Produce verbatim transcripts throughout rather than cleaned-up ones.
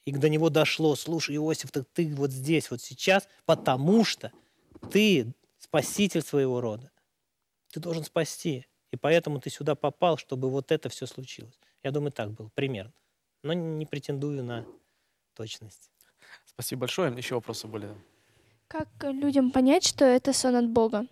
и до него дошло: слушай, Иосиф, так ты вот здесь, вот сейчас, потому что ты спаситель своего рода. Ты должен спасти. И поэтому ты сюда попал, чтобы вот это все случилось. Я думаю, так было примерно. Но не претендую на точность. Спасибо большое. Еще вопросы были? Как э, людям понять, что это сон от Бога?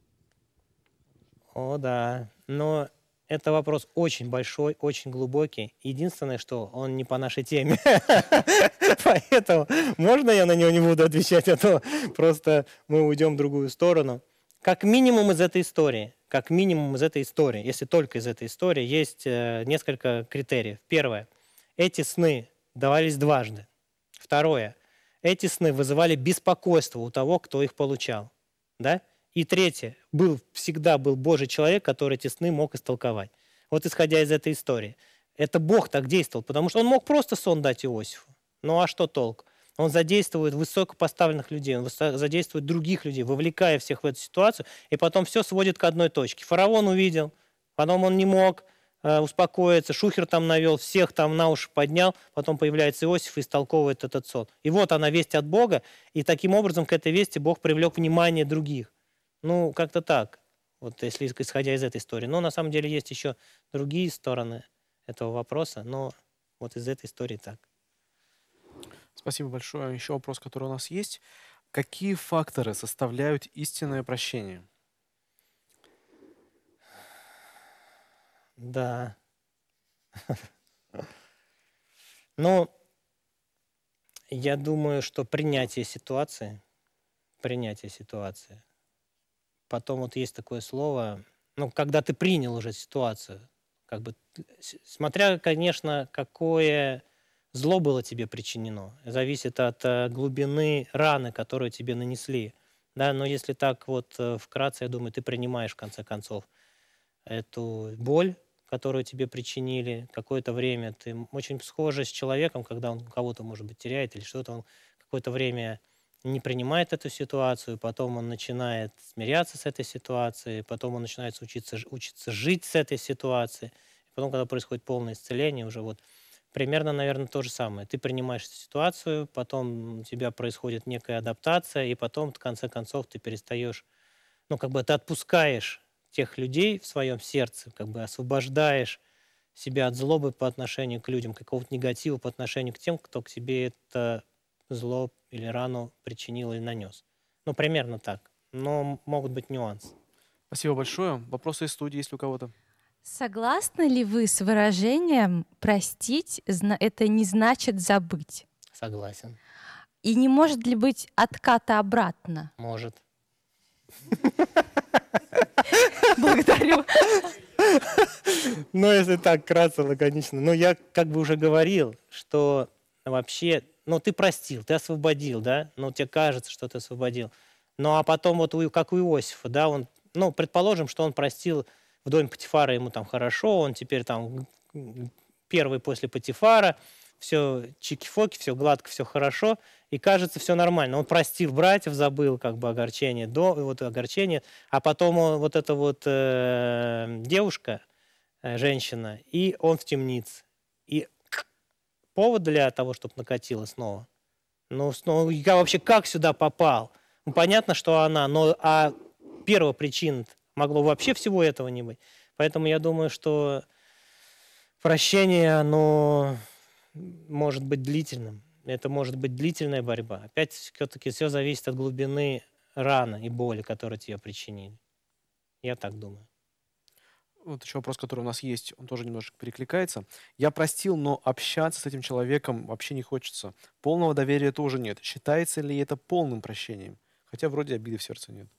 О, да. Но это вопрос очень большой, очень глубокий. Единственное, что он не по нашей теме. Поэтому можно я на него не буду отвечать, а то просто мы уйдем в другую сторону. Как минимум из этой истории, как минимум из этой истории, если только из этой истории, есть э, несколько критериев. Первое. Эти сны давались дважды. Второе. Эти сны вызывали беспокойство у того, кто их получал. Да? И третье. Был, всегда был Божий человек, который эти сны мог истолковать. Вот исходя из этой истории. Это Бог так действовал, потому что он мог просто сон дать Иосифу. Ну а что толк? Он задействует высокопоставленных людей, он высо- задействует других людей, вовлекая всех в эту ситуацию, и потом все сводит к одной точке. Фараон увидел, потом он не мог э, успокоиться, шухер там навел, всех там на уши поднял, потом появляется Иосиф и истолковывает этот сон. И вот она весть от Бога, и таким образом к этой вести Бог привлек внимание других. Ну, как-то так, вот если исходя из этой истории. Но на самом деле есть еще другие стороны этого вопроса, но вот из этой истории так. Спасибо большое. Еще вопрос, который у нас есть. Какие факторы составляют истинное прощение? Да. Ну, я думаю, что принятие ситуации, принятие ситуации. Потом вот есть такое слово, ну, когда ты принял уже ситуацию, как бы, т- с- смотря, конечно, какое зло было тебе причинено, зависит от э, глубины раны, которую тебе нанесли, да, но если так вот э, вкратце, я думаю, ты принимаешь в конце концов эту боль, которую тебе причинили какое-то время. Ты м- очень схожи с человеком, когда он кого-то, может быть, теряет или что-то, он какое-то время не принимает эту ситуацию, потом он начинает смиряться с этой ситуацией, потом он начинает учиться, ж- учиться жить с этой ситуацией. И потом, когда происходит полное исцеление, уже вот примерно, наверное, то же самое. Ты принимаешь эту ситуацию, потом у тебя происходит некая адаптация, и потом, в конце концов, ты перестаешь, ну, как бы ты отпускаешь тех людей в своем сердце, как бы освобождаешь себя от злобы по отношению к людям, какого-то негатива по отношению к тем, кто к тебе это зло или рану причинил или нанес. Ну, примерно так. Но могут быть нюансы. Спасибо большое. Вопросы из студии, есть ли у кого-то? Согласны ли вы с выражением «простить зна- это не значит забыть»? Согласен. И не может ли быть отката обратно? Может. Благодарю. Ну, если так, кратко, лаконично. Но я как бы уже говорил, что вообще, ну, ты простил, ты освободил, да? Ну, тебе кажется, что ты освободил. Ну, а потом вот у- как у Иосифа, да, он, ну, предположим, что он простил в доме Патифара, ему там хорошо, он теперь там м, первый после Патифара, все чики-фоки, все гладко, все хорошо, и кажется, все нормально. Он простил братьев, забыл как бы огорчение, до, вот огорчение, а потом он- вот эта вот э, девушка, э, женщина, и он в темнице. И повод для того, чтобы накатило снова. Ну, снова, я вообще как сюда попал? Ну, понятно, что она, но а первопричин могло вообще всего этого не быть. Поэтому я думаю, что прощение, оно может быть длительным. Это может быть длительная борьба. Опять все-таки все зависит от глубины раны и боли, которые тебе причинили. Я так думаю. Вот еще вопрос, который у нас есть, он тоже немножечко перекликается. Я простил, но общаться с этим человеком вообще не хочется. Полного доверия тоже нет. Считается ли это полным прощением? Хотя вроде обиды в сердце нет.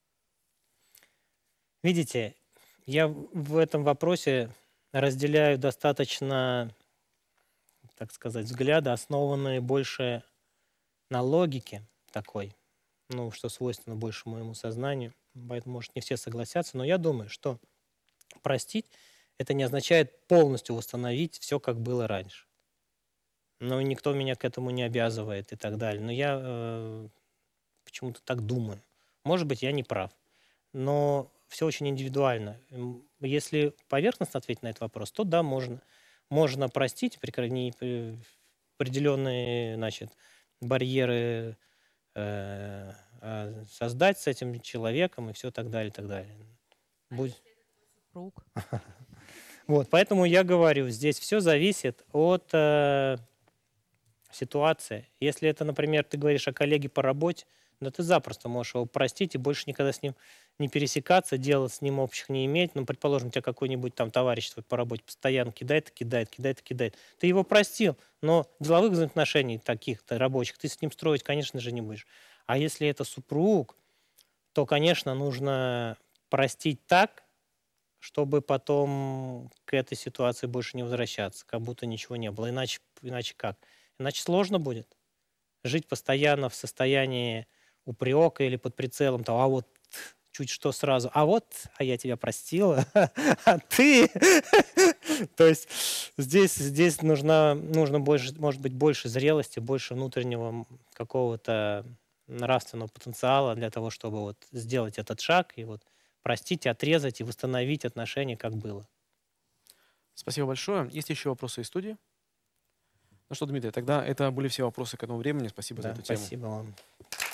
Видите, я в в этом вопросе разделяю достаточно, так сказать, взгляды, основанные больше на логике такой, ну, что свойственно больше моему сознанию. Поэтому, может, не все согласятся, но я думаю, что простить — это не означает полностью восстановить все, как было раньше. Но никто меня к этому не обязывает и так далее. Но я э, почему-то так думаю. Может быть, я не прав. Но все очень индивидуально. М, Если поверхностно ответить на этот вопрос, то да, можно. Можно простить, прекра- не, э, определенные, значит, барьеры э, а, создать с этим человеком и все так далее, так далее. Будь- Супруг. Вот, поэтому я говорю, здесь все зависит от э, ситуации. Если это, например, ты говоришь о коллеге по работе, да ты запросто можешь его простить и больше никогда с ним не пересекаться, дела с ним общих не иметь. Ну, предположим, у тебя какой-нибудь там товарищ твой по работе постоянно кидает и кидает, кидает и кидает. Ты его простил, но деловых взаимоотношений таких-то рабочих ты с ним строить, конечно же, не будешь. А если это супруг, то, конечно, нужно простить так, чтобы потом к этой ситуации больше не возвращаться, как будто ничего не было. Иначе, иначе как? Иначе сложно будет жить постоянно в состоянии упрека или под прицелом того, а вот чуть что сразу, а вот, а я тебя простила, а ты... То есть здесь, здесь нужна, нужно больше, может быть, больше зрелости, больше внутреннего м, какого-то нравственного потенциала для того, чтобы вот сделать этот шаг и вот простить, отрезать и восстановить отношения, как было. Спасибо большое. Есть еще вопросы из студии? Ну что, Дмитрий, тогда это были все вопросы к этому времени. Спасибо за Да, эту тему. спасибо вам.